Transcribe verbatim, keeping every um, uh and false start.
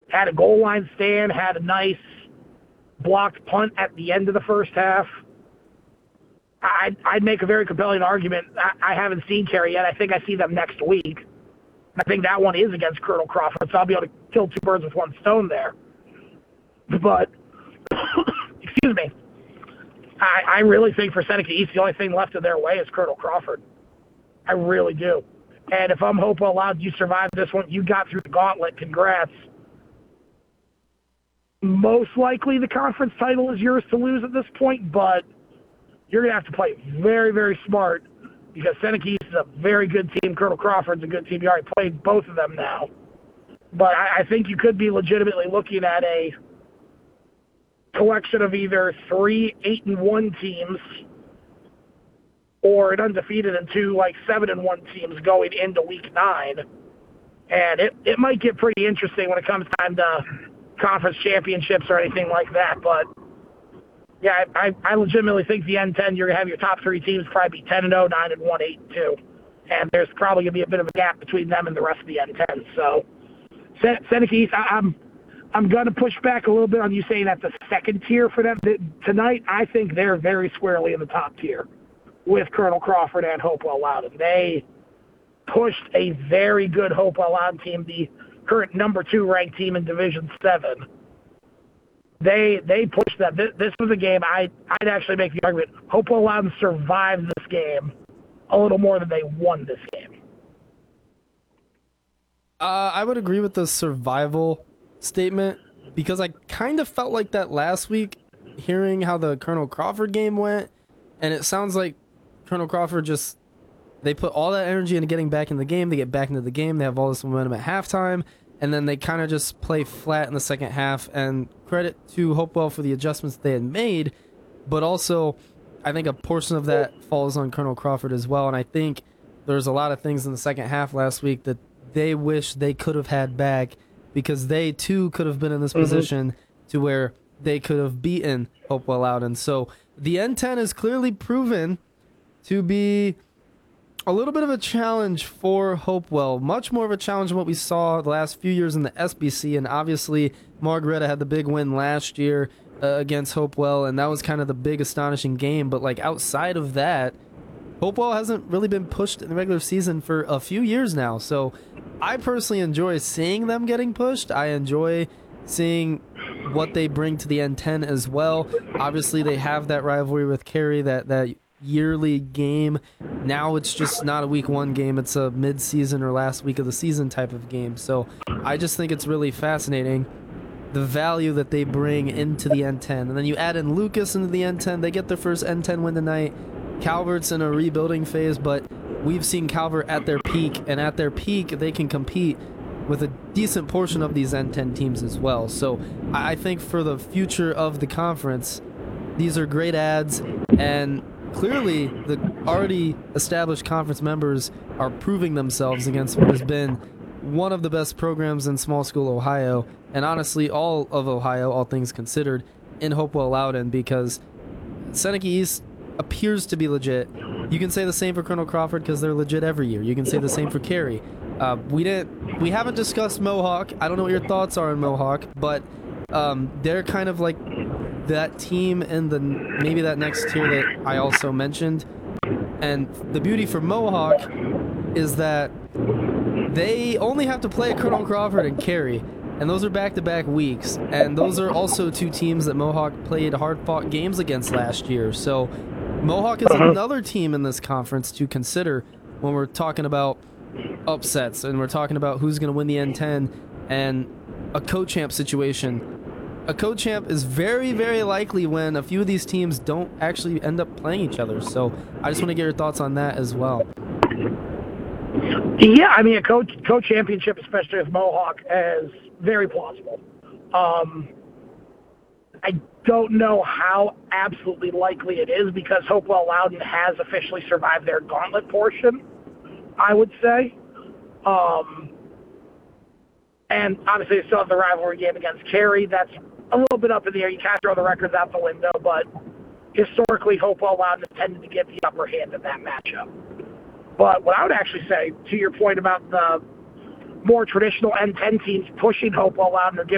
had a goal line stand, had a nice blocked punt at the end of the first half. I'd, I'd make a very compelling argument. I, I haven't seen Carey yet. I think I see them next week. I think that one is against Colonel Crawford, so I'll be able to kill two birds with one stone there. But, excuse me, I, I really think for Seneca East, the only thing left of their way is Colonel Crawford. I really do. And if I'm Hopewell Loudon, you survived this one, you got through the gauntlet, congrats. Most likely the conference title is yours to lose at this point, but you're going to have to play very, very smart because Seneca East is a very good team. Colonel Crawford's a good team. You already played both of them now. But I, I think you could be legitimately looking at a collection of either three eight and one teams or an undefeated and two like seven and one teams going into week nine. And it, it might get pretty interesting when it comes time to conference championships or anything like that. But yeah, I, I legitimately think the N ten, you're going to have your top three teams probably be ten and oh, nine and one, eight and two. And there's probably going to be a bit of a gap between them and the rest of the N ten. So Seneca East, I, I'm I'm going to push back a little bit on you saying that's the second tier for them. Tonight, I think they're very squarely in the top tier with Colonel Crawford and Hopewell Loudon. They pushed a very good Hopewell Loudon team, the current number two ranked team in Division seven. They they pushed that. This, this was a game, I, I'd actually make the argument, Hopewell Loudon survived this game a little more than they won this game. Uh, I would agree with the survival statement because I kind of felt like that last week hearing how the Colonel Crawford game went, and it sounds like Colonel Crawford just, they put all that energy into getting back in the game. They get back into the game. They have all this momentum at halftime, and then they kind of just play flat in the second half, and credit to Hopewell for the adjustments they had made, but also I think a portion of that falls on Colonel Crawford as well, and I think there's a lot of things in the second half last week that they wish they could have had back because they too could have been in this mm-hmm. position to where they could have beaten Hopewell Loudon. So the N ten is clearly proven to be a little bit of a challenge for Hopewell, much more of a challenge than what we saw the last few years in the S B C, and obviously Margaretta had the big win last year uh, against Hopewell, and that was kind of the big astonishing game, but like outside of that, Hopewell hasn't really been pushed in the regular season for a few years now, so I personally enjoy seeing them getting pushed. I enjoy seeing what they bring to the N ten as well. Obviously, they have that rivalry with Carey, that, that yearly game. Now it's just not a week one game. It's a mid-season or last week of the season type of game. So I just think it's really fascinating, the value that they bring into the N ten. And then you add in Lucas into the N ten. They get their first N ten win tonight. Calvert's in a rebuilding phase, but we've seen Calvert at their peak, and at their peak, they can compete with a decent portion of these N ten teams as well. So I think for the future of the conference, these are great ads, and clearly the already established conference members are proving themselves against what has been one of the best programs in small school Ohio, and honestly all of Ohio, all things considered, in Hopewell Loudon, because Seneca East appears to be legit. You can say the same for Colonel Crawford because they're legit every year. You can say the same for Carey. Uh, we didn't, we haven't discussed Mohawk. I don't know what your thoughts are on Mohawk, but um, they're kind of like that team in the maybe that next tier that I also mentioned. And the beauty for Mohawk is that they only have to play Colonel Crawford and Carey, and those are back-to-back weeks. And those are also two teams that Mohawk played hard-fought games against last year. So Mohawk is uh-huh. another team in this conference to consider when we're talking about upsets and we're talking about who's going to win the N ten and a co-champ situation. A co-champ is very, very likely when a few of these teams don't actually end up playing each other. So I just want to get your thoughts on that as well. Yeah, I mean, a co- co-championship, especially with Mohawk, is very plausible. Um, I don't know how absolutely likely it is because Hopewell Loudon has officially survived their gauntlet portion, I would say. Um, and obviously they still have the rivalry game against Carey. That's a little bit up in the air. You can't throw the records out the window, but historically Hopewell Loudon has tended to get the upper hand in that matchup. But what I would actually say, to your point about the more traditional N ten teams pushing Hopewell Loudon or giving